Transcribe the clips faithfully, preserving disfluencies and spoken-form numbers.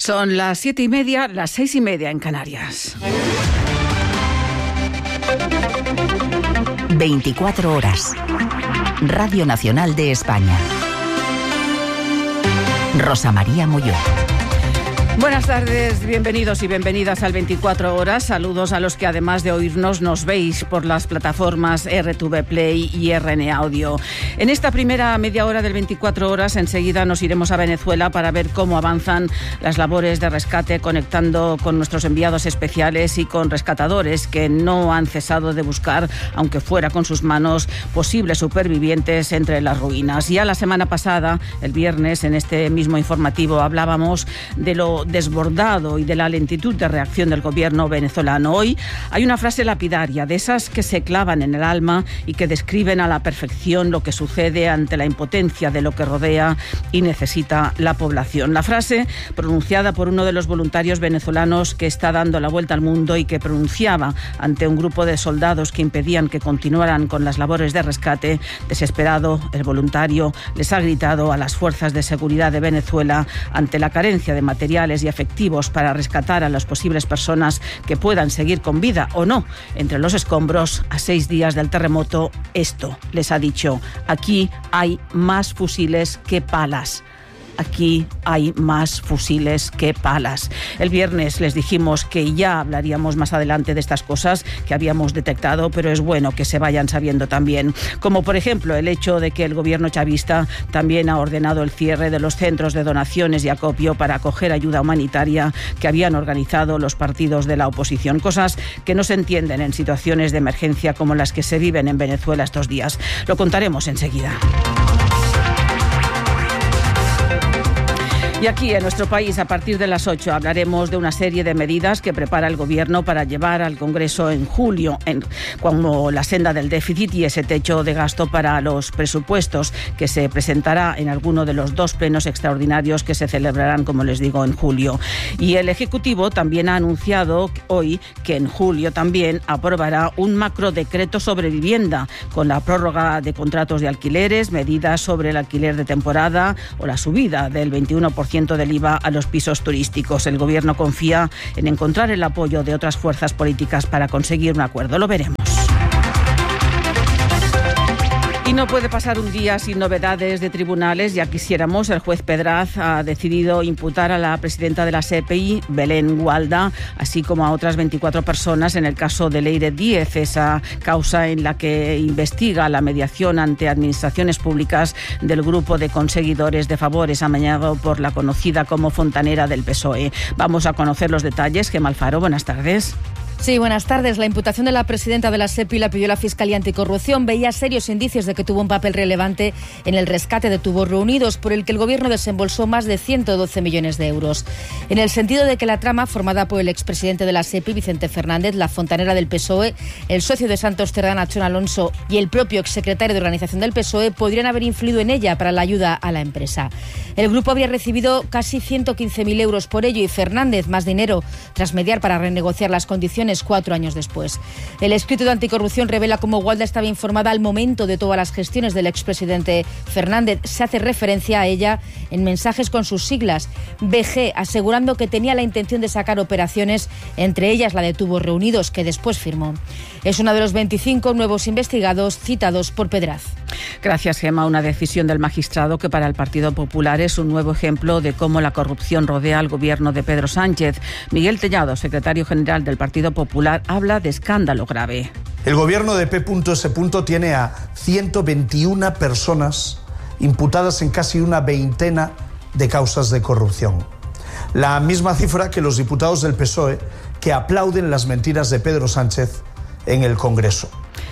Son las siete y media, las seis y media en Canarias. veinticuatro horas. Radio Nacional de España. Rosa María Molló. Buenas tardes, bienvenidos y bienvenidas al veinticuatro horas. Saludos a los que además de oírnos nos veis por las plataformas R T V Play y R N Audio. En esta primera media hora del veinticuatro horas enseguida nos iremos a Venezuela para ver cómo avanzan las labores de rescate, conectando con nuestros enviados especiales y con rescatadores que no han cesado de buscar, aunque fuera con sus manos, posibles supervivientes entre las ruinas. Ya la semana pasada, el viernes, en este mismo informativo hablábamos de lo desbordado y de la lentitud de reacción del gobierno venezolano. Hoy hay una frase lapidaria, de esas que se clavan en el alma y que describen a la perfección lo que sucede ante la impotencia de lo que rodea y necesita la población. La frase, pronunciada por uno de los voluntarios venezolanos que está dando la vuelta al mundo y que pronunciaba ante un grupo de soldados que impedían que continuaran con las labores de rescate. Desesperado, el voluntario les ha gritado a las fuerzas de seguridad de Venezuela ante la carencia de materiales y efectivos para rescatar a las posibles personas que puedan seguir con vida o no entre los escombros a seis días del terremoto. Esto les ha dicho: aquí hay más fusiles que palas. Aquí hay más fusiles que palas. El viernes les dijimos que ya hablaríamos más adelante de estas cosas que habíamos detectado, pero es bueno que se vayan sabiendo también. Como por ejemplo el hecho de que el gobierno chavista también ha ordenado el cierre de los centros de donaciones y acopio para acoger ayuda humanitaria que habían organizado los partidos de la oposición. Cosas que no se entienden en situaciones de emergencia como las que se viven en Venezuela estos días. Lo contaremos enseguida. Y aquí, en nuestro país, a partir de las ocho, hablaremos de una serie de medidas que prepara el Gobierno para llevar al Congreso en julio, en, como la senda del déficit y ese techo de gasto para los presupuestos, que se presentará en alguno de los dos plenos extraordinarios que se celebrarán, como les digo, en julio. Y el Ejecutivo también ha anunciado hoy que en julio también aprobará un macrodecreto sobre vivienda, con la prórroga de contratos de alquileres, medidas sobre el alquiler de temporada o la subida del veintiuno por ciento del I V A a los pisos turísticos. El Gobierno confía en encontrar el apoyo de otras fuerzas políticas para conseguir un acuerdo. Lo veremos. Y no puede pasar un día sin novedades de tribunales. Ya quisiéramos. El juez Pedraz ha decidido imputar a la presidenta de la S E P I, Belén Gualda, así como a otras veinticuatro personas en el caso de Leire Díez, esa causa en la que investiga la mediación ante administraciones públicas del grupo de conseguidores de favores amañado por la conocida como Fontanera del P S O E. Vamos a conocer los detalles. Gemma Alfaro, buenas tardes. Sí, buenas tardes. La imputación de la presidenta de la S E P I la pidió la Fiscalía Anticorrupción. Veía serios indicios de que tuvo un papel relevante en el rescate de tubos reunidos, por el que el Gobierno desembolsó más de ciento doce millones de euros. En el sentido de que la trama, formada por el expresidente de la S E P I, Vicente Fernández, la Fontanera del P S O E, el socio de Santos Cerdán, Nachón Alonso, y el propio exsecretario de organización del P S O E, podrían haber influido en ella para la ayuda a la empresa. El grupo había recibido casi ciento quince mil euros por ello y Fernández más dinero tras mediar para renegociar las condiciones cuatro años después. El escrito de anticorrupción revela cómo Gualda estaba informada al momento de todas las gestiones del expresidente Fernández. Se hace referencia a ella en mensajes con sus siglas B G, asegurando que tenía la intención de sacar operaciones, entre ellas la de tubos reunidos, que después firmó. Es uno de los veinticinco nuevos investigados citados por Pedraz. Gracias, Gemma. Una decisión del magistrado que para el Partido Popular es un nuevo ejemplo de cómo la corrupción rodea al gobierno de Pedro Sánchez. Miguel Tellado, secretario general del Partido Popular, habla de escándalo grave. El gobierno de P S tiene a ciento veintiuna personas imputadas en casi una veintena de causas de corrupción. La misma cifra que los diputados del P S O E que aplauden las mentiras de Pedro Sánchez en el Congreso.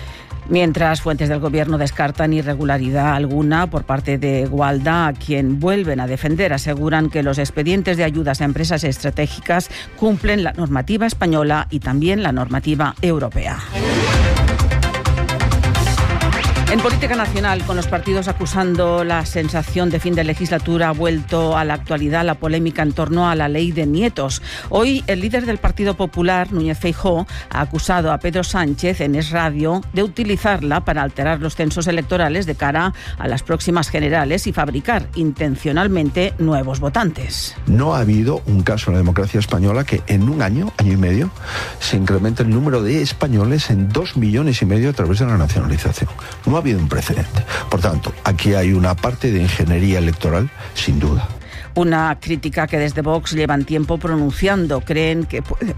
Mientras fuentes del Gobierno descartan irregularidad alguna por parte de Gualda, a quien vuelven a defender, aseguran que los expedientes de ayudas a empresas estratégicas cumplen la normativa española y también la normativa europea. En política nacional, con los partidos acusando la sensación de fin de legislatura, ha vuelto a la actualidad la polémica en torno a la ley de nietos. Hoy, el líder del Partido Popular, Núñez Feijóo, ha acusado a Pedro Sánchez en Es Radio de utilizarla para alterar los censos electorales de cara a las próximas generales y fabricar intencionalmente nuevos votantes. No ha habido un caso en la democracia española que en un año, año y medio, se incremente el número de españoles en dos millones y medio a través de la nacionalización. No ha habido un precedente. Por tanto, aquí hay una parte de ingeniería electoral, sin duda. Una crítica que desde Vox llevan tiempo pronunciando. Creen que puede...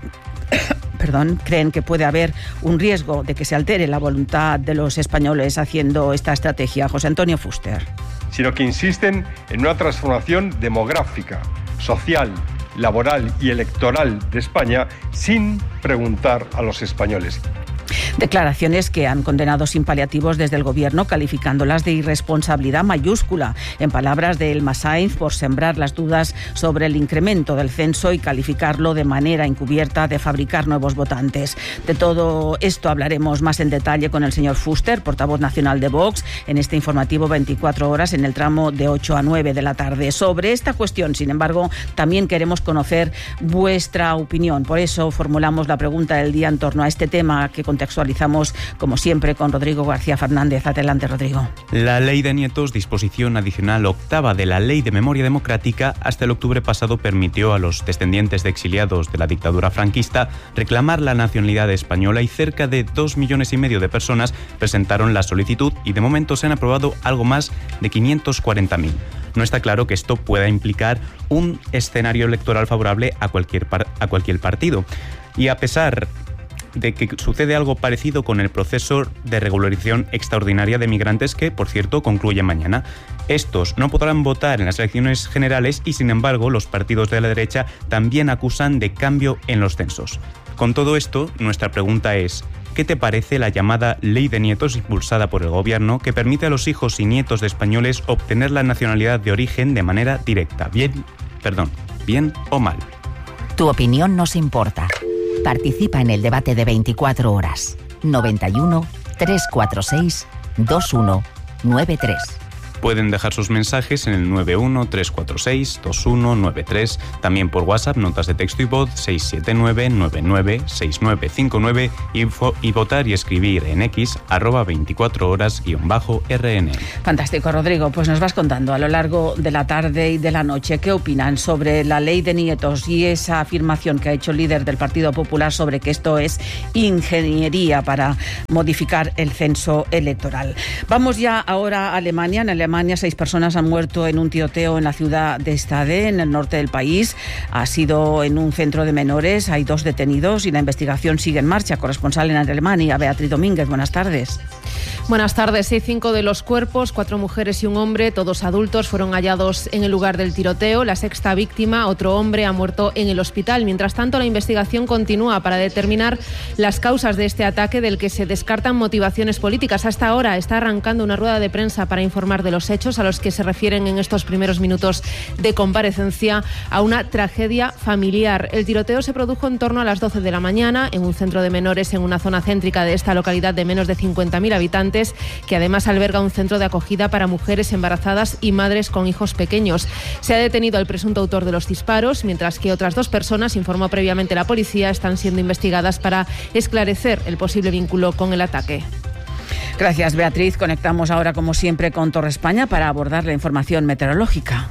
Perdón, creen que puede haber un riesgo de que se altere la voluntad de los españoles haciendo esta estrategia. José Antonio Fuster. Sino que insisten en una transformación demográfica, social, laboral y electoral de España sin preguntar a los españoles. Declaraciones que han condenado sin paliativos desde el Gobierno, calificándolas de irresponsabilidad mayúscula, en palabras de Elma Sainz, por sembrar las dudas sobre el incremento del censo y calificarlo de manera encubierta de fabricar nuevos votantes. De todo esto hablaremos más en detalle con el señor Fuster, portavoz nacional de Vox, en este informativo veinticuatro horas en el tramo de ocho a nueve de la tarde. Sobre esta cuestión, sin embargo, también queremos conocer vuestra opinión. Por eso formulamos la pregunta del día en torno a este tema que contextualizamos, como siempre, con Rodrigo García Fernández. Adelante, Rodrigo. La Ley de Nietos, disposición adicional octava de la Ley de Memoria Democrática, hasta el octubre pasado permitió a los descendientes de exiliados de la dictadura franquista reclamar la nacionalidad española y cerca de dos millones y medio de personas presentaron la solicitud y de momento se han aprobado algo más de quinientos cuarenta mil. No está claro que esto pueda implicar un escenario electoral favorable a cualquier, par- a cualquier partido. Y a pesar de que sucede algo parecido con el proceso de regularización extraordinaria de migrantes que, por cierto, concluye mañana. Estos no podrán votar en las elecciones generales y, sin embargo, los partidos de la derecha también acusan de cambio en los censos. Con todo esto, nuestra pregunta es: ¿qué te parece la llamada Ley de Nietos impulsada por el Gobierno, que permite a los hijos y nietos de españoles obtener la nacionalidad de origen de manera directa? Bien, perdón, bien o mal. Tu opinión nos importa. Participa en el debate de veinticuatro horas. noventa y uno, trescientos cuarenta y seis, veintiuno noventa y tres. Pueden dejar sus mensajes en el nueve uno, tres cuatro seis, dos uno nueve tres, también por WhatsApp, notas de texto y voz seis siete nueve, nueve nueve seis nueve cinco nueve, info, y votar y escribir en X, arroba veinticuatro horas guión bajo R N. Fantástico, Rodrigo. Pues nos vas contando a lo largo de la tarde y de la noche qué opinan sobre la Ley de Nietos y esa afirmación que ha hecho el líder del Partido Popular sobre que esto es ingeniería para modificar el censo electoral. Vamos ya ahora a Alemania. En Alemania seis personas han muerto en un tiroteo en la ciudad de Stade, en el norte del país. Ha sido en un centro de menores. Hay dos detenidos y la investigación sigue en marcha. Corresponsal en Alemania, Beatriz Domínguez. Buenas tardes. Buenas tardes. Sí, cinco de los cuerpos, cuatro mujeres y un hombre, todos adultos, fueron hallados en el lugar del tiroteo. La sexta víctima, otro hombre, ha muerto en el hospital. Mientras tanto, la investigación continúa para determinar las causas de este ataque, del que se descartan motivaciones políticas. Hasta ahora está arrancando una rueda de prensa para informar de los hechos a los que se refieren en estos primeros minutos de comparecencia a una tragedia familiar. El tiroteo se produjo en torno a las doce de la mañana en un centro de menores en una zona céntrica de esta localidad de menos de cincuenta mil habitantes, que además alberga un centro de acogida para mujeres embarazadas y madres con hijos pequeños. Se ha detenido al presunto autor de los disparos, mientras que otras dos personas, informó previamente la policía, están siendo investigadas para esclarecer el posible vínculo con el ataque. Gracias, Beatriz. Conectamos ahora, como siempre, con Torre España para abordar la información meteorológica.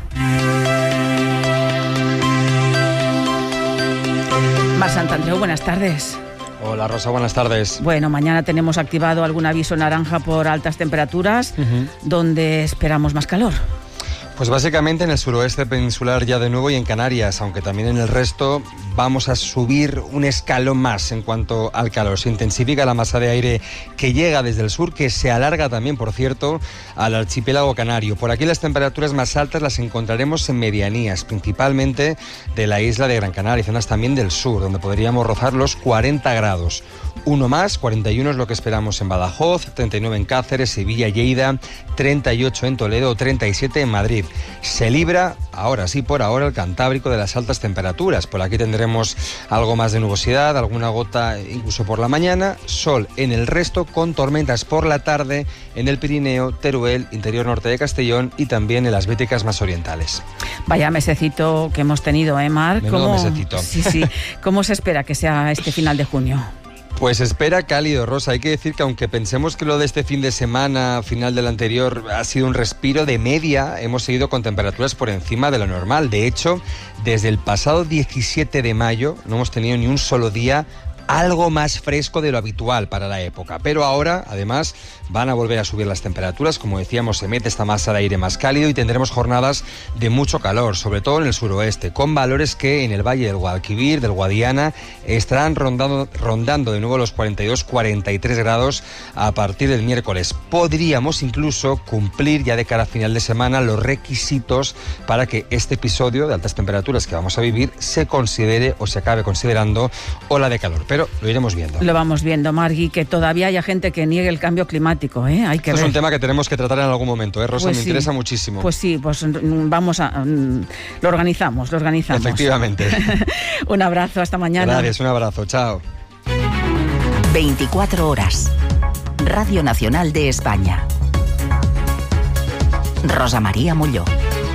Mar Santandreu, buenas tardes. Hola, Rosa, buenas tardes. Bueno, mañana tenemos activado algún aviso naranja por altas temperaturas, uh-huh. donde esperamos más calor. Pues básicamente en el suroeste peninsular ya de nuevo y en Canarias, aunque también en el resto vamos a subir un escalón más en cuanto al calor. Se intensifica la masa de aire que llega desde el sur, que se alarga también, por cierto, al archipiélago canario. Por aquí las temperaturas más altas las encontraremos en medianías, principalmente de la isla de Gran Canaria y zonas también del sur, donde podríamos rozar los cuarenta grados. Uno más, cuarenta y uno es lo que esperamos en Badajoz, treinta y nueve en Cáceres, Sevilla, Lleida, treinta y ocho en Toledo, treinta y siete en Madrid. Madrid. Se libra, ahora sí, por ahora, el Cantábrico de las altas temperaturas. Por aquí tendremos algo más de nubosidad, alguna gota incluso por la mañana, sol en el resto, con tormentas por la tarde en el Pirineo, Teruel, interior norte de Castellón y también en las Béticas más orientales. Vaya mesecito que hemos tenido, ¿eh, Marc? Menudo ¿Cómo, mesecito. Sí, sí. ¿Cómo se espera que sea este final de junio? Pues espera cálido, Rosa. Hay que decir que aunque pensemos que lo de este fin de semana, final del anterior, ha sido un respiro de media, hemos seguido con temperaturas por encima de lo normal. De hecho, desde el pasado diecisiete de mayo no hemos tenido ni un solo día algo más fresco de lo habitual para la época. Pero ahora, además, van a volver a subir las temperaturas. Como decíamos, se mete esta masa de aire más cálido y tendremos jornadas de mucho calor, sobre todo en el suroeste, con valores que en el valle del Guadalquivir, del Guadiana, estarán rondando, rondando de nuevo los cuarenta y dos cuarenta y tres grados a partir del miércoles. Podríamos incluso cumplir ya de cara a final de semana los requisitos para que este episodio de altas temperaturas que vamos a vivir se considere o se acabe considerando ola de calor. Pero lo iremos viendo. Lo vamos viendo, Margui, que todavía haya gente que niegue el cambio climático, ¿eh? Hay que Esto ver. es un tema que tenemos que tratar en algún momento, ¿eh, Rosa? Pues Me sí. interesa muchísimo. Pues sí, pues vamos a... Lo organizamos, lo organizamos. Efectivamente. Un abrazo, hasta mañana. Gracias, un abrazo, chao. veinticuatro horas. Radio Nacional de España. Rosa María Molló.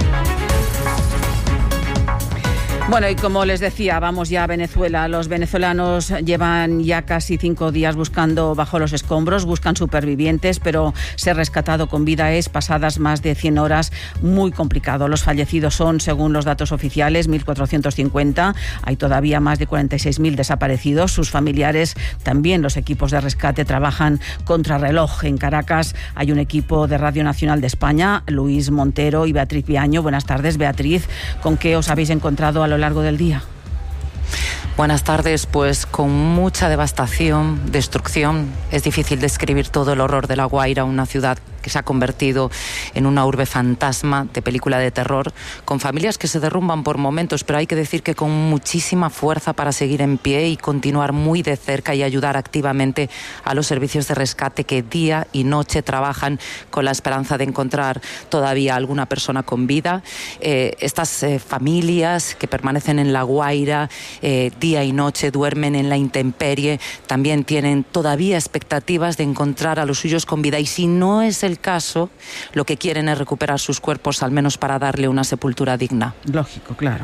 Bueno, y como les decía, vamos ya a Venezuela. Los venezolanos llevan ya casi cinco días buscando bajo los escombros, buscan supervivientes, pero ser rescatado con vida es, pasadas más de cien horas, muy complicado. Los fallecidos son, según los datos oficiales, mil cuatrocientos cincuenta. Hay todavía más de cuarenta y seis mil desaparecidos. Sus familiares, también los equipos de rescate, trabajan contrarreloj. En Caracas hay un equipo de Radio Nacional de España, Luis Montero y Beatriz Viaño. Buenas tardes, Beatriz. ¿Con qué os habéis encontrado a lo largo del día? Buenas tardes, pues con mucha devastación, destrucción. Es difícil describir todo el horror de La Guaira, una ciudad que se ha convertido en una urbe fantasma de película de terror, con familias que se derrumban por momentos, pero hay que decir que con muchísima fuerza para seguir en pie y continuar muy de cerca y ayudar activamente a los servicios de rescate que día y noche trabajan con la esperanza de encontrar todavía alguna persona con vida. Eh, estas eh, familias que permanecen en La Guaira eh, día y noche, duermen en la intemperie, también tienen todavía expectativas de encontrar a los suyos con vida, y si no es el caso, lo que quieren es recuperar sus cuerpos, al menos para darle una sepultura digna. Lógico, claro.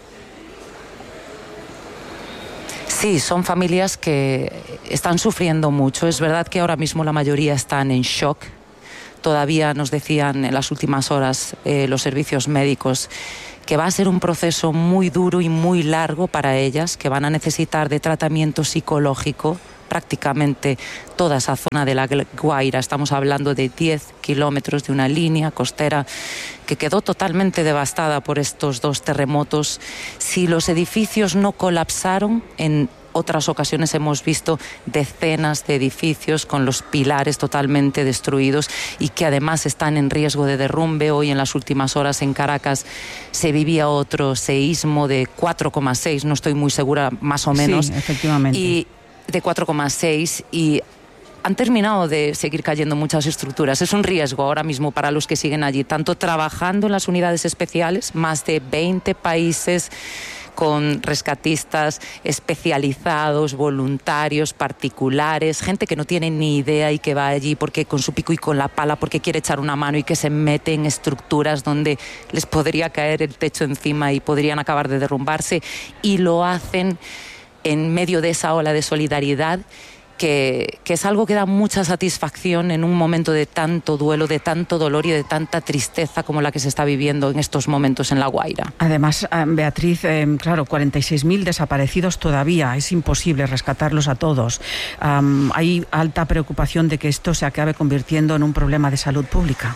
Sí, son familias que están sufriendo mucho. Es verdad que ahora mismo la mayoría están en shock. Todavía nos decían en las últimas horas eh, los servicios médicos que va a ser un proceso muy duro y muy largo para ellas, que van a necesitar de tratamiento psicológico prácticamente toda esa zona de La Guaira. Estamos hablando de diez kilómetros de una línea costera que quedó totalmente devastada por estos dos terremotos. Si los edificios no colapsaron, en otras ocasiones hemos visto decenas de edificios con los pilares totalmente destruidos y que además están en riesgo de derrumbe. Hoy, en las últimas horas, en Caracas se vivía otro seísmo de cuatro coma seis, no estoy muy segura, más o menos. Sí, efectivamente. Y de cuatro coma seis, y han terminado de seguir cayendo muchas estructuras. Es un riesgo ahora mismo para los que siguen allí, tanto trabajando en las unidades especiales, más de veinte países con rescatistas especializados, voluntarios, particulares, gente que no tiene ni idea y que va allí porque con su pico y con la pala porque quiere echar una mano, y que se mete en estructuras donde les podría caer el techo encima y podrían acabar de derrumbarse, y lo hacen en medio de esa ola de solidaridad que, que es algo que da mucha satisfacción en un momento de tanto duelo, de tanto dolor y de tanta tristeza como la que se está viviendo en estos momentos en La Guaira. Además, Beatriz, eh, claro, cuarenta y seis mil desaparecidos todavía, es imposible rescatarlos a todos. Um, hay alta preocupación de que esto se acabe convirtiendo en un problema de salud pública.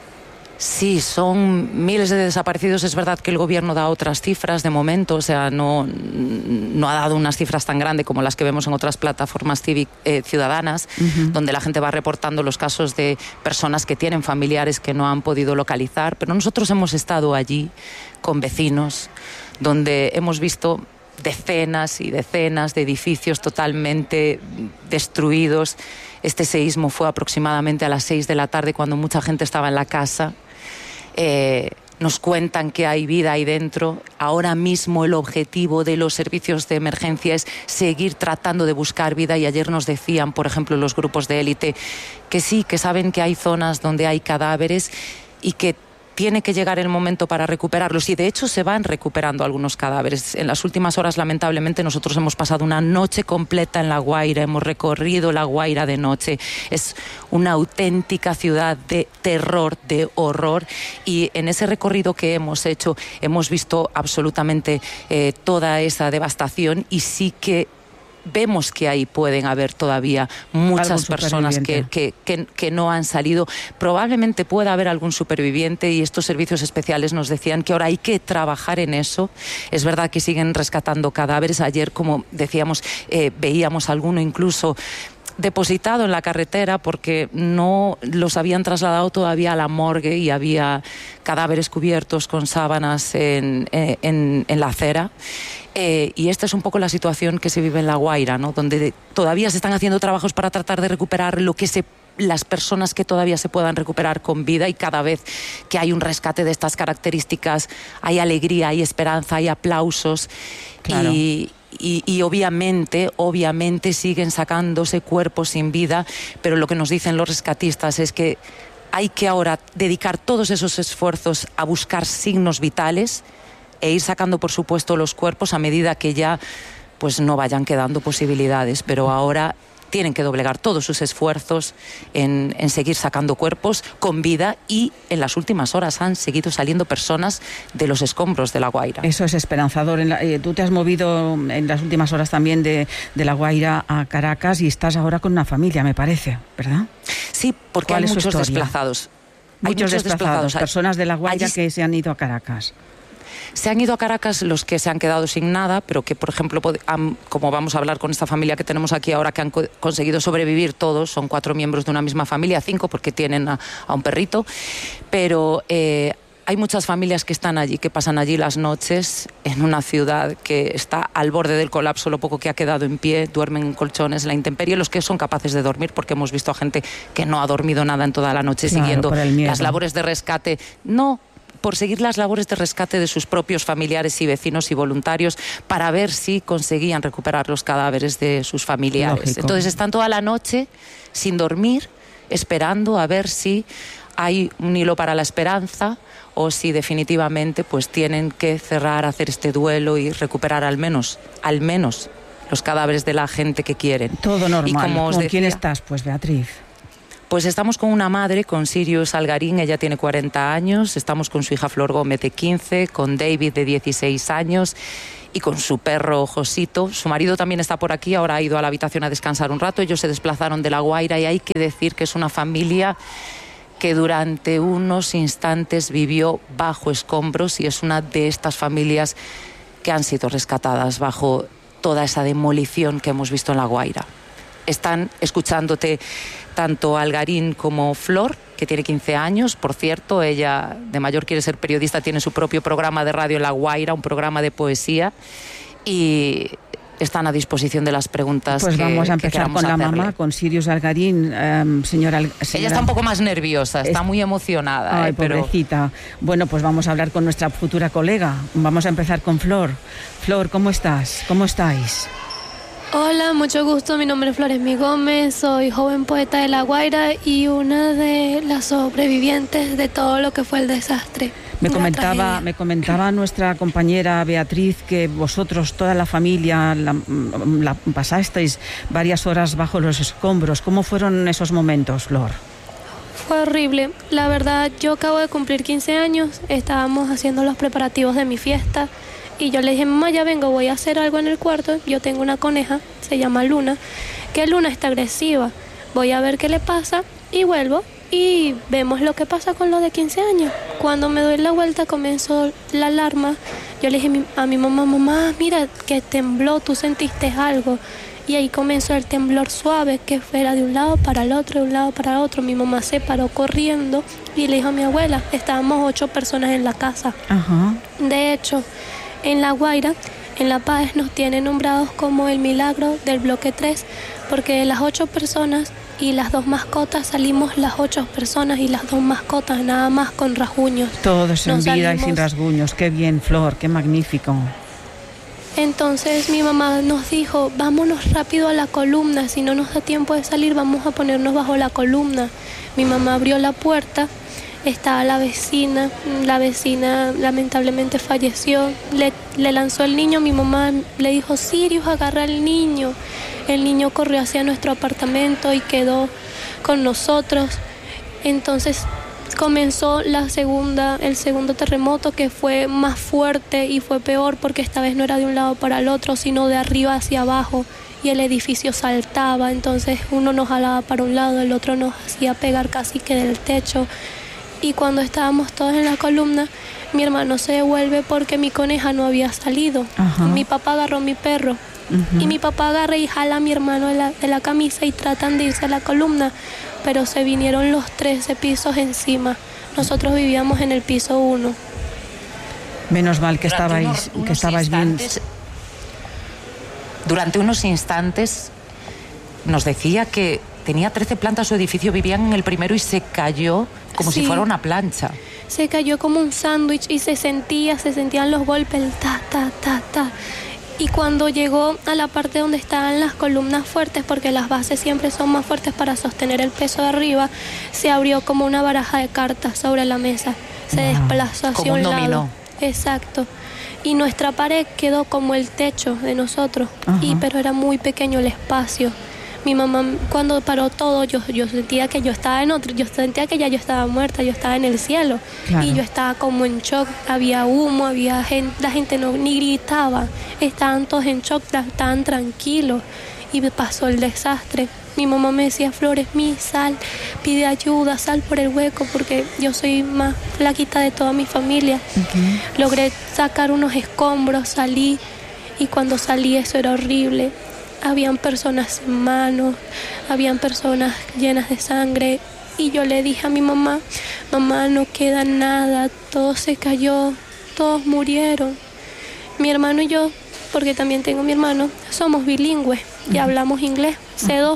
Sí, son miles de desaparecidos. Es verdad que el gobierno da otras cifras de momento, o sea, no, no ha dado unas cifras tan grandes como las que vemos en otras plataformas cívic, eh, ciudadanas, uh-huh. donde la gente va reportando los casos de personas que tienen familiares que no han podido localizar. Pero nosotros hemos estado allí con vecinos, donde hemos visto decenas y decenas de edificios totalmente destruidos. Este seísmo fue aproximadamente a las seis de la tarde, cuando mucha gente estaba en la casa. Eh, nos cuentan que hay vida ahí dentro. Ahora mismo el objetivo de los servicios de emergencia es seguir tratando de buscar vida, y ayer nos decían, por ejemplo, los grupos de élite, que sí, que saben que hay zonas donde hay cadáveres y que tiene que llegar el momento para recuperarlos, y de hecho se van recuperando algunos cadáveres. En las últimas horas, lamentablemente, nosotros hemos pasado una noche completa en La Guaira, hemos recorrido La Guaira de noche. Es una auténtica ciudad de terror, de horror, y en ese recorrido que hemos hecho hemos visto absolutamente eh, toda esa devastación, y sí que vemos que ahí pueden haber todavía muchas personas que, que, que, que no han salido. Probablemente pueda haber algún superviviente, y estos servicios especiales nos decían que ahora hay que trabajar en eso. Es verdad que siguen rescatando cadáveres. Ayer, como decíamos, eh, veíamos alguno incluso depositado en la carretera porque no los habían trasladado todavía a la morgue, y había cadáveres cubiertos con sábanas en, en, en la acera. Eh, y esta es un poco la situación que se vive en La Guaira, ¿no? Donde todavía se están haciendo trabajos para tratar de recuperar lo que se las personas que todavía se puedan recuperar con vida, y cada vez que hay un rescate de estas características hay alegría, hay esperanza, hay aplausos. Claro. y Y, y obviamente, obviamente siguen sacándose cuerpos sin vida, pero lo que nos dicen los rescatistas es que hay que ahora dedicar todos esos esfuerzos a buscar signos vitales e ir sacando, por supuesto, los cuerpos a medida que ya pues no vayan quedando posibilidades, pero ahora tienen que doblegar todos sus esfuerzos en, en seguir sacando cuerpos con vida, y en las últimas horas han seguido saliendo personas de los escombros de La Guaira. Eso es esperanzador. En la, eh, tú te has movido en las últimas horas también de, de La Guaira a Caracas, y estás ahora con una familia, me parece, ¿verdad? Sí, porque hay muchos desplazados. Muchos, hay muchos desplazados, desplazados, personas de La Guaira Allí... que se han ido a Caracas. Se han ido a Caracas los que se han quedado sin nada, pero que, por ejemplo, han, como vamos a hablar con esta familia que tenemos aquí ahora, que han co- conseguido sobrevivir todos, son cuatro miembros de una misma familia, cinco porque tienen a, a un perrito, pero eh, hay muchas familias que están allí, que pasan allí las noches en una ciudad que está al borde del colapso, lo poco que ha quedado en pie, duermen en colchones, en la intemperie, los que son capaces de dormir, porque hemos visto a gente que no ha dormido nada en toda la noche, claro, siguiendo las labores de rescate. No por seguir las labores de rescate de sus propios familiares y vecinos y voluntarios, para ver si conseguían recuperar los cadáveres de sus familiares. Lógico. Entonces están toda la noche sin dormir, esperando a ver si hay un hilo para la esperanza, o si definitivamente pues tienen que cerrar, hacer este duelo y recuperar al menos, al menos los cadáveres de la gente que quieren. Todo normal. Y como os ¿Con decía, quién estás, pues, Beatriz? Pues estamos con una madre, con Sirius Algarín, ella tiene cuarenta años, estamos con su hija Flor Gómez de quince, con David de dieciséis años y con su perro Josito. Su marido también está por aquí, ahora ha ido a la habitación a descansar un rato. Ellos se desplazaron de La Guaira, y hay que decir que es una familia que durante unos instantes vivió bajo escombros, y es una de estas familias que han sido rescatadas bajo toda esa demolición que hemos visto en La Guaira. Están escuchándote tanto Algarín como Flor, que tiene quince años, por cierto, ella de mayor quiere ser periodista, tiene su propio programa de radio en La Guaira, un programa de poesía, y están a disposición de las preguntas. Pues que, vamos a empezar con la hacerle. mamá, con Sirius Algarín, um, señora, Al- señora... Ella está un poco más nerviosa, está es... muy emocionada. Ay, eh, pero... pobrecita. Bueno, pues vamos a hablar con nuestra futura colega. Vamos a empezar con Flor. Flor, ¿cómo estás? ¿Cómo estáis? Hola, mucho gusto. Mi nombre es Floresmi Gómez, soy joven poeta de La Guaira y una de las sobrevivientes de todo lo que fue el desastre. Me comentaba, me comentaba nuestra compañera Beatriz que vosotros, toda la familia, la, la pasasteis varias horas bajo los escombros. ¿Cómo fueron esos momentos, Flor? Fue horrible. La verdad, yo acabo de cumplir quince años, estábamos haciendo los preparativos de mi fiesta. Y yo le dije, mamá, ya vengo, voy a hacer algo en el cuarto. Yo tengo una coneja, se llama Luna, que Luna está agresiva. Voy a ver qué le pasa y vuelvo y vemos lo que pasa con los de quince años. Cuando me doy la vuelta comenzó la alarma. Yo le dije a mi mamá, mamá, mira que tembló, tú sentiste algo. Y ahí comenzó el temblor suave, que fuera de un lado para el otro, de un lado para el otro. Mi mamá se paró corriendo y le dijo a mi abuela, estábamos ocho personas en la casa. Ajá. De hecho, en La Guaira, en La Paz, nos tienen nombrados como el milagro del bloque tres, porque de las ocho personas, y las dos mascotas salimos las ocho personas y las dos mascotas nada más con rasguños. Todos en Nos vida salimos. y sin rasguños. Qué bien, Flor, qué magnífico. Entonces mi mamá nos dijo, vámonos rápido a la columna, si no nos da tiempo de salir vamos a ponernos bajo la columna. Mi mamá abrió la puerta, estaba la vecina, la vecina lamentablemente falleció, le, le lanzó el niño, mi mamá le dijo, Sirius, agarra al niño. El niño corrió hacia nuestro apartamento y quedó con nosotros. Entonces comenzó la segunda, el segundo terremoto, que fue más fuerte y fue peor porque esta vez no era de un lado para el otro, sino de arriba hacia abajo, y el edificio saltaba, entonces uno nos jalaba para un lado, el otro nos hacía pegar casi que del techo. Y cuando estábamos todos en la columna, mi hermano se devuelve porque mi coneja no había salido. Ajá. Mi papá agarró mi perro. Uh-huh. Y mi papá agarra y jala a mi hermano de la, de la camisa y tratan de irse a la columna, pero se vinieron los trece pisos encima. Nosotros vivíamos en el piso uno. Menos mal que Durante estabais, unos, unos que estabais bien. Durante unos instantes nos decía que tenía trece plantas su edificio, vivían en el primero y se cayó como Sí. si fuera una plancha. Se cayó como un sándwich y se sentía, se sentían los golpes, el ta, ta, ta, ta. Y cuando llegó a la parte donde estaban las columnas fuertes, porque las bases siempre son más fuertes para sostener el peso de arriba, se abrió como una baraja de cartas sobre la mesa. Se Wow. desplazó hacia Como un un lado. dominó. Exacto. Y nuestra pared quedó como el techo de nosotros, y Ajá. pero era muy pequeño el espacio. Mi mamá, cuando paró todo, yo, yo sentía que yo estaba en otro, yo sentía que ya yo estaba muerta, yo estaba en el cielo. Claro. Y yo estaba como en shock, había humo, había gente, la gente no ni gritaba, estaban todos en shock, estaban tranquilos, y me pasó el desastre. Mi mamá me decía, Flores, mi sal, pide ayuda, sal por el hueco, porque yo soy más flaquita de toda mi familia. Uh-huh. Logré sacar unos escombros, salí, y cuando salí eso era horrible. Habían personas sin manos, habían personas llenas de sangre, y yo le dije a mi mamá, mamá, no queda nada, todo se cayó, todos murieron. Mi hermano y yo, porque también tengo mi hermano, somos bilingües y hablamos inglés, C dos.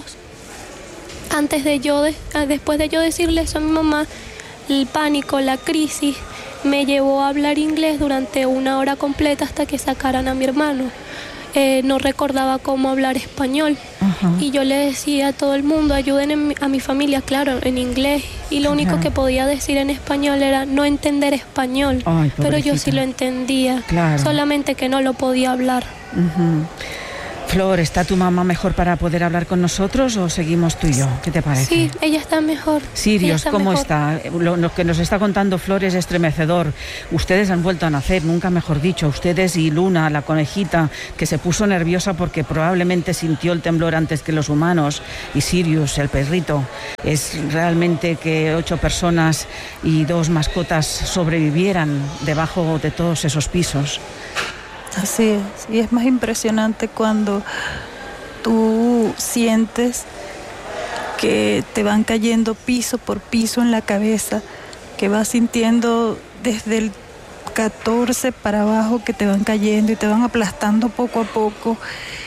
Antes de yo, de, después de yo decirle eso a mi mamá, el pánico, la crisis, me llevó a hablar inglés durante una hora completa hasta que sacaran a mi hermano. Eh, no recordaba cómo hablar español. Ajá. Y yo le decía a todo el mundo, ayuden en mi, a mi familia, claro, en inglés. Y lo único Ajá. que podía decir en español era no entender español. Ay, pero yo pobrecita. sí lo entendía, Claro. solamente que no lo podía hablar. Uh-huh. Flor, ¿está tu mamá mejor para poder hablar con nosotros o seguimos tú y yo? ¿Qué te parece? Sí, ella está mejor. Ella Sirius, está ¿cómo mejor. está? Lo, lo que nos está contando Flor es estremecedor. Ustedes han vuelto a nacer, nunca mejor dicho. Ustedes y Luna, la conejita, que se puso nerviosa porque probablemente sintió el temblor antes que los humanos. Y Sirius, el perrito. Es realmente que ocho personas y dos mascotas sobrevivieran debajo de todos esos pisos. Así es, y es más impresionante cuando tú sientes que te van cayendo piso por piso en la cabeza, que vas sintiendo desde el catorce para abajo que te van cayendo y te van aplastando poco a poco,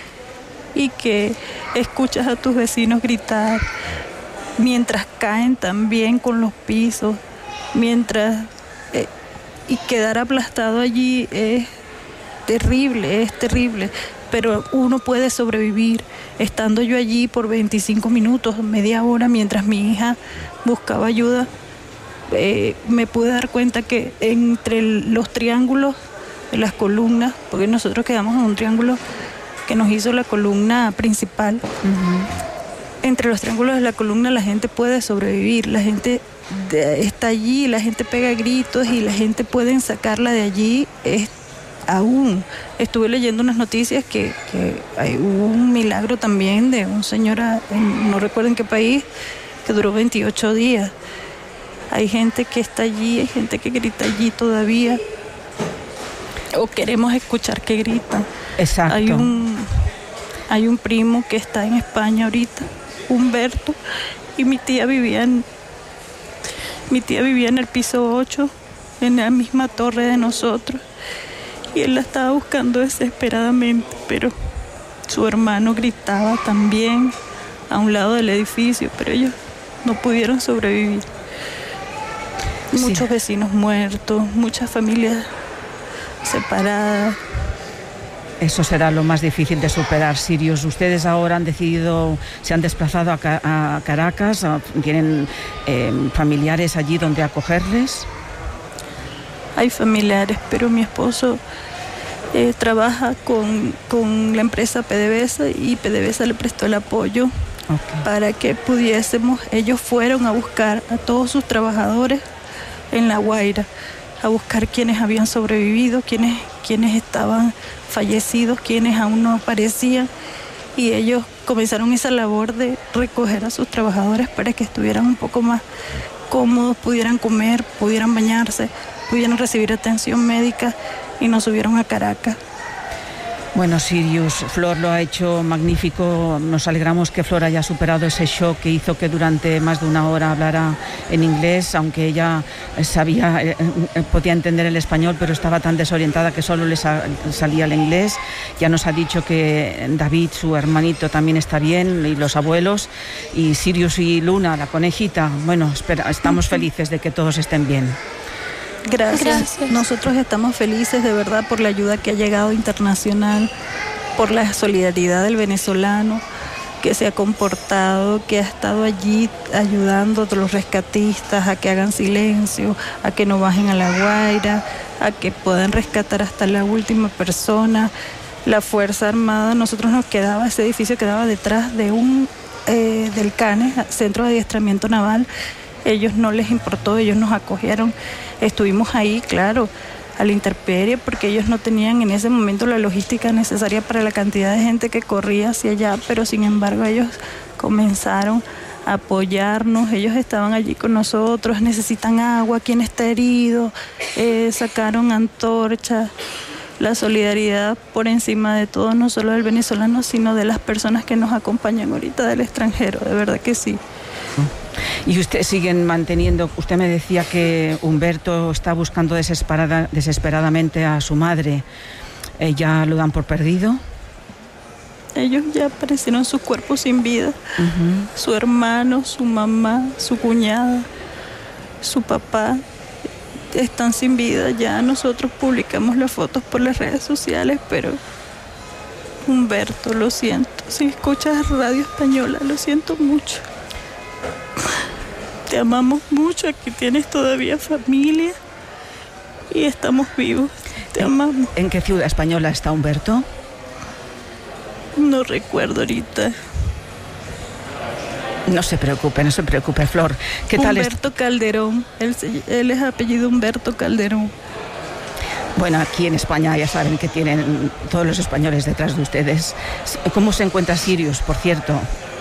y que escuchas a tus vecinos gritar mientras caen también con los pisos, mientras eh, y quedar aplastado allí es terrible, es terrible, pero uno puede sobrevivir. Estando yo allí por veinticinco minutos, media hora, mientras mi hija buscaba ayuda, eh, me pude dar cuenta que entre los triángulos de las columnas, porque nosotros quedamos en un triángulo que nos hizo la columna principal, uh-huh. Entre los triángulos de la columna la gente puede sobrevivir, la gente de, está allí, la gente pega gritos y la gente puede sacarla de allí. Es, Aún estuve leyendo unas noticias que, que hay, hubo un milagro también de un señor, en, no recuerdo en qué país, que duró veintiocho días. Hay gente que está allí, hay gente que grita allí todavía, o queremos escuchar que gritan. Exacto. Hay un, hay un primo que está en España ahorita, Humberto, y mi tía vivía en, mi tía vivía en el piso ocho, en la misma torre de nosotros. Y él la estaba buscando desesperadamente, pero su hermano gritaba también, a un lado del edificio, pero ellos no pudieron sobrevivir. Sí. Muchos vecinos muertos, muchas familias separadas. Eso será lo más difícil de superar, Sirius. Ustedes ahora han decidido, se han desplazado a, Ca- a Caracas, ¿tienen eh, familiares allí donde acogerles? Hay familiares, pero mi esposo eh, trabaja con, con la empresa PDVSA y PDVSA le prestó el apoyo okay. para que pudiésemos. Ellos fueron a buscar a todos sus trabajadores en La Guaira, a buscar quienes habían sobrevivido, quienes, quienes estaban fallecidos, quienes aún no aparecían, y ellos comenzaron esa labor de recoger a sus trabajadores para que estuvieran un poco más cómodos, pudieran comer, pudieran bañarse, pudieran recibir atención médica, y nos subieron a Caracas. Bueno, Sirius, Flor lo ha hecho magnífico. Nos alegramos que Flor haya superado ese shock que hizo que durante más de una hora hablara en inglés, aunque ella sabía, eh, podía entender el español, pero estaba tan desorientada que solo le sa- salía el inglés. Ya nos ha dicho que David, su hermanito, también está bien, y los abuelos, y Sirius y Luna, la conejita. Bueno, espera, estamos felices de que todos estén bien. Gracias. Gracias. Nosotros estamos felices de verdad por la ayuda que ha llegado internacional, por la solidaridad del venezolano que se ha comportado, que ha estado allí ayudando a los rescatistas a que hagan silencio, a que no bajen a La Guaira, a que puedan rescatar hasta la última persona. La Fuerza Armada, nosotros nos quedaba, ese edificio quedaba detrás de un eh, del CANE, Centro de Adiestramiento Naval. Ellos no les importó, ellos nos acogieron, estuvimos ahí, claro, a la intemperie, porque ellos no tenían en ese momento la logística necesaria para la cantidad de gente que corría hacia allá, pero sin embargo ellos comenzaron a apoyarnos, ellos estaban allí con nosotros, necesitan agua, ¿quién está herido? Eh, sacaron antorchas. La solidaridad por encima de todo, no solo del venezolano, sino de las personas que nos acompañan ahorita del extranjero, de verdad que sí. Y ustedes siguen manteniendo, usted me decía que Humberto está buscando desesperada, desesperadamente a su madre. Eh, ¿Ya lo dan por perdido? Ellos ya aparecieron sus cuerpos sin vida. Uh-huh. Su hermano, su mamá, su cuñada, su papá están sin vida. Ya nosotros publicamos las fotos por las redes sociales, pero Humberto, lo siento. Si escuchas Radio Española, lo siento mucho. Te amamos mucho, aquí tienes todavía familia y estamos vivos. Te amamos. ¿En qué ciudad española está Humberto? No recuerdo ahorita. No se preocupe, no se preocupe, Flor. ¿Qué tal? Humberto es? Calderón. Él, él es apellido Humberto Calderón. Bueno, aquí en España ya saben que tienen todos los españoles detrás de ustedes. ¿Cómo se encuentra Sirius, por cierto?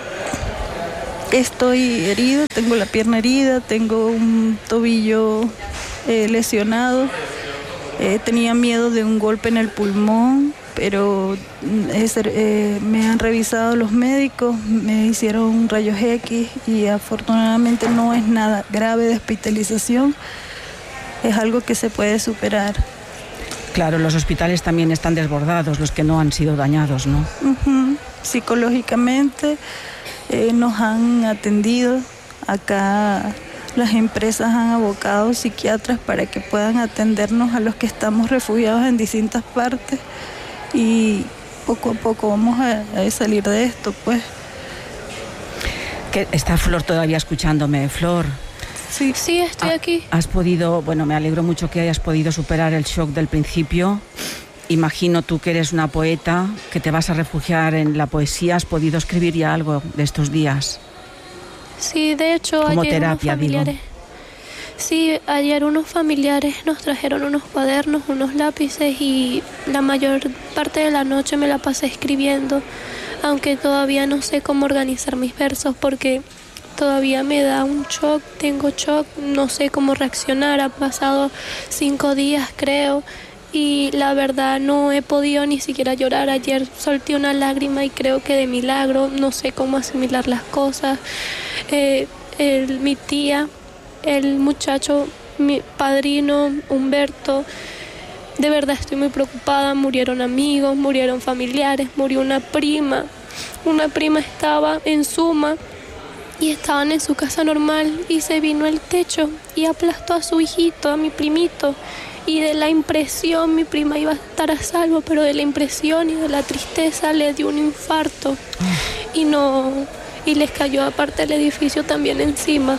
Estoy herido, tengo la pierna herida, tengo un tobillo eh, lesionado. Eh, tenía miedo de un golpe en el pulmón, pero es, eh, me han revisado los médicos, me hicieron rayos X y afortunadamente no es nada grave de hospitalización. Es algo que se puede superar. Claro, los hospitales también están desbordados, los que no han sido dañados, ¿no? Uh-huh. Psicológicamente eh, nos han atendido. Acá las empresas han abocado psiquiatras para que puedan atendernos a los que estamos refugiados en distintas partes, y poco a poco vamos a, a salir de esto, pues. ¿Qué, está Flor todavía escuchándome, Flor? Sí, sí, estoy ha, aquí. Has podido, bueno, me alegro mucho que hayas podido superar el shock del principio. Imagino tú que eres una poeta, que te vas a refugiar en la poesía. ¿Has podido escribir ya algo de estos días? Sí, de hecho, como ayer terapia, unos familiares, digo. Sí, ayer unos familiares nos trajeron unos cuadernos, unos lápices, y la mayor parte de la noche me la pasé escribiendo, aunque todavía no sé cómo organizar mis versos porque todavía me da un shock, tengo shock, no sé cómo reaccionar. Ha pasado cinco días, creo, y la verdad no he podido ni siquiera llorar. Ayer solté una lágrima y creo que de milagro, no sé cómo asimilar las cosas. Eh, el, mi tía, el muchacho, mi padrino, Humberto, de verdad estoy muy preocupada. Murieron amigos, murieron familiares, murió una prima. una prima estaba en Suma y estaban en su casa normal y se vino el techo y aplastó a su hijito, a mi primito. Y de la impresión, mi prima iba a estar a salvo, pero de la impresión y de la tristeza le dio un infarto y no y les cayó aparte el edificio también encima.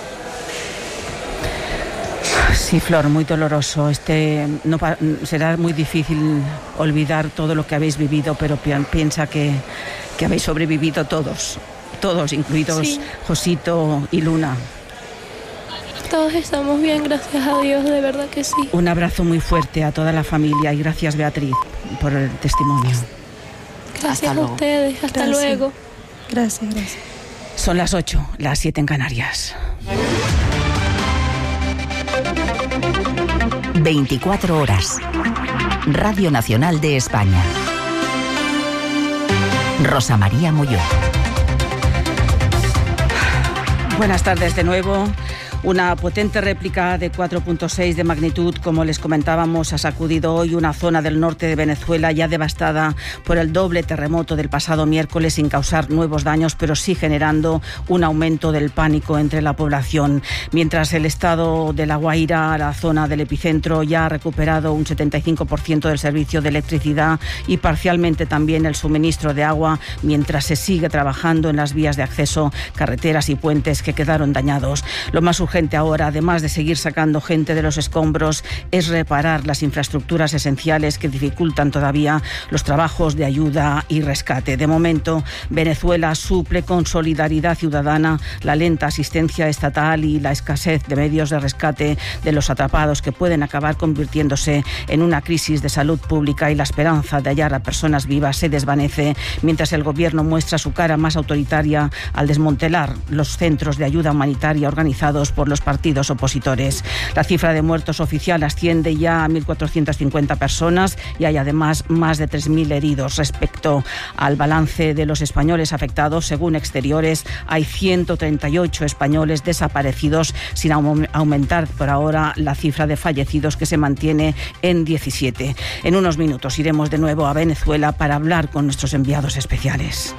Sí, Flor, muy doloroso. Este no será muy difícil olvidar todo lo que habéis vivido, pero piensa que, que habéis sobrevivido todos, todos, incluidos sí. Josito y Luna. Todos estamos bien, gracias a Dios, de verdad que sí. Un abrazo muy fuerte a toda la familia y gracias, Beatriz, por el testimonio. Gracias a ustedes, hasta gracias. luego. Gracias, gracias. Son las ocho, las siete en Canarias. veinticuatro horas. Radio Nacional de España. Rosa María Molló. Buenas tardes de nuevo. Una potente réplica de cuatro punto seis de magnitud, como les comentábamos, ha sacudido hoy una zona del norte de Venezuela ya devastada por el doble terremoto del pasado miércoles, sin causar nuevos daños, pero sí generando un aumento del pánico entre la población. Mientras el estado de La Guaira, la zona del epicentro, ya ha recuperado un setenta y cinco por ciento del servicio de electricidad y parcialmente también el suministro de agua, mientras se sigue trabajando en las vías de acceso, carreteras y puentes que quedaron dañados. Lo más urgente ahora, además de seguir sacando gente de los escombros, es reparar las infraestructuras esenciales que dificultan todavía los trabajos de ayuda y rescate. De momento, Venezuela suple con solidaridad ciudadana la lenta asistencia estatal y la escasez de medios de rescate de los atrapados, que pueden acabar convirtiéndose en una crisis de salud pública, y la esperanza de hallar a personas vivas se desvanece mientras el gobierno muestra su cara más autoritaria al desmantelar los centros de ayuda humanitaria organizados por los partidos opositores. La cifra de muertos oficial asciende ya a mil cuatrocientas cincuenta personas y hay además más de tres mil heridos. Respecto al balance de los españoles afectados, según Exteriores, hay ciento treinta y ocho españoles desaparecidos, sin aumentar por ahora la cifra de fallecidos, que se mantiene en diecisiete. En unos minutos iremos de nuevo a Venezuela para hablar con nuestros enviados especiales.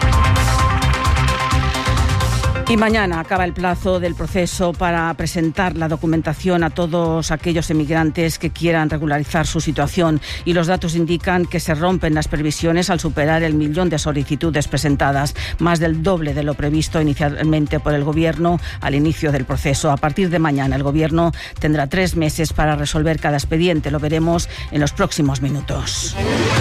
Y mañana acaba el plazo del proceso para presentar la documentación a todos aquellos emigrantes que quieran regularizar su situación, y los datos indican que se rompen las previsiones al superar el millón de solicitudes presentadas, más del doble de lo previsto inicialmente por el Gobierno al inicio del proceso. A partir de mañana el Gobierno tendrá tres meses para resolver cada expediente. Lo veremos en los próximos minutos.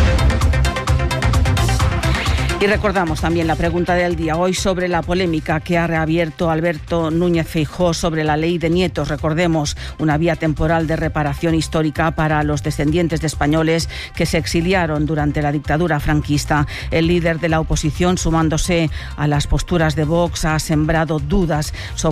Y recordamos también la pregunta del día hoy sobre la polémica que ha reabierto Alberto Núñez Feijóo sobre la ley de nietos. Recordemos, una vía temporal de reparación histórica para los descendientes de españoles que se exiliaron durante la dictadura franquista. El líder de la oposición, sumándose a las posturas de Vox, ha sembrado dudas sobre